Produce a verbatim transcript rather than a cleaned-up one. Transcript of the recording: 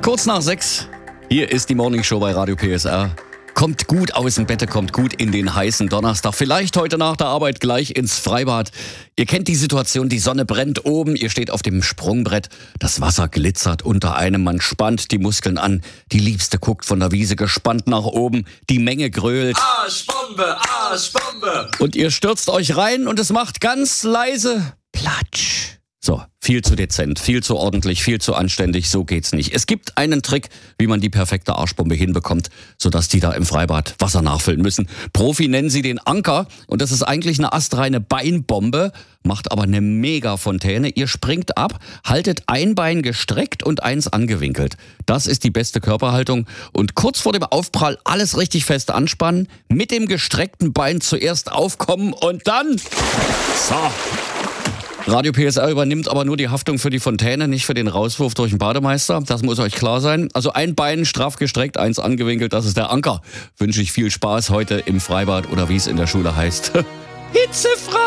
Kurz nach sechs, hier ist die Morning Show bei Radio P S R. Kommt gut aus dem Bett, kommt gut in den heißen Donnerstag. Vielleicht heute nach der Arbeit gleich ins Freibad. Ihr kennt die Situation, die Sonne brennt oben, ihr steht auf dem Sprungbrett, das Wasser glitzert unter einem, man spannt die Muskeln an. Die Liebste guckt von der Wiese gespannt nach oben, die Menge grölt. Arschbombe, Arschbombe! Und ihr stürzt euch rein und es macht ganz leise Platsch. So, viel zu dezent, viel zu ordentlich, viel zu anständig, so geht's nicht. Es gibt einen Trick, wie man die perfekte Arschbombe hinbekommt, sodass die da im Freibad Wasser nachfüllen müssen. Profi nennen sie den Anker und das ist eigentlich eine astreine Beinbombe, macht aber eine Mega-Fontäne. Ihr springt ab, haltet ein Bein gestreckt und eins angewinkelt. Das ist die beste Körperhaltung und kurz vor dem Aufprall alles richtig fest anspannen, mit dem gestreckten Bein zuerst aufkommen und dann... So... Radio P S R übernimmt aber nur die Haftung für die Fontäne, nicht für den Rauswurf durch den Bademeister. Das muss euch klar sein. Also ein Bein straff gestreckt, eins angewinkelt, das ist der Anker. Wünsche ich viel Spaß heute im Freibad oder wie es in der Schule heißt. Hitzefrei!